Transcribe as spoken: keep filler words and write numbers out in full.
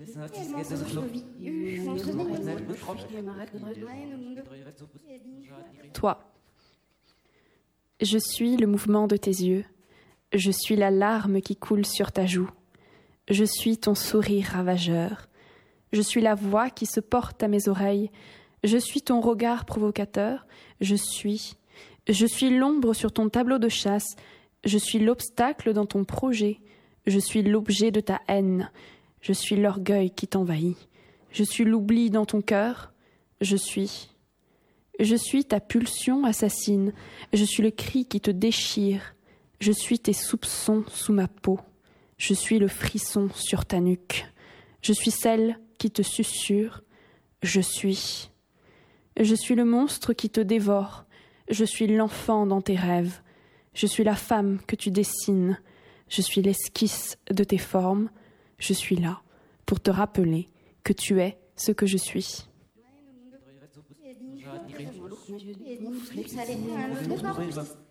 Toi. Je suis le mouvement de tes yeux. Je suis la larme qui coule sur ta joue. Je suis ton sourire ravageur. Je suis la voix qui se porte à mes oreilles. Je suis ton regard provocateur. Je suis. Je suis l'ombre sur ton tableau de chasse. Je suis l'obstacle dans ton projet. Je suis l'objet de ta haine. Je suis l'orgueil qui t'envahit. Je suis l'oubli dans ton cœur. Je suis. Je suis ta pulsion assassine. Je suis le cri qui te déchire. Je suis tes soupçons sous ma peau. Je suis le frisson sur ta nuque. Je suis celle qui te susurre. Je suis. Je suis le monstre qui te dévore. Je suis l'enfant dans tes rêves. Je suis la femme que tu dessines. Je suis l'esquisse de tes formes. Je suis là pour te rappeler que tu es ce que je suis. Sale,